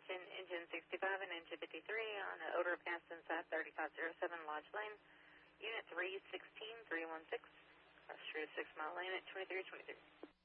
attention, engine 65 and engine 53 on the odor pass inside 3507 Lodge Lane. Unit 316316, Street 6 Mile Lane at 2323.